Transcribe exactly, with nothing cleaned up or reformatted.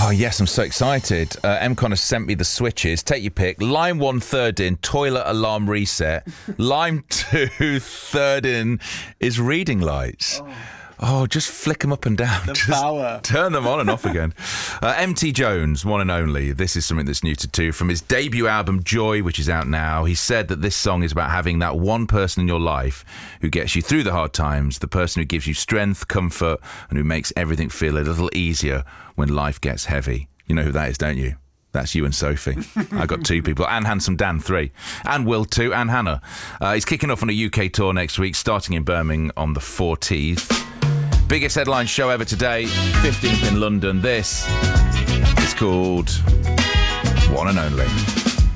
Oh, yes, I'm so excited. Uh, M Con has sent me the switches. Take your pick. Line one, third in, toilet alarm reset. Line two, third in, is reading lights. Oh. Oh, just flick them up and down. The just power. Turn them on and off again. Uh, M T Jones, one and only. This is something that's new to two. From his debut album, Joy, which is out now, he said that this song is about having that one person in your life who gets you through the hard times, the person who gives you strength, comfort, and who makes everything feel a little easier when life gets heavy. You know who that is, don't you? That's you and Sophie. I got two people. And Handsome Dan, three. And Will, two. And Hannah. Uh, he's kicking off on a U K tour next week, starting in Birmingham on the fourteenth. Biggest headline show ever today, fifteenth in London. This is called One and Only.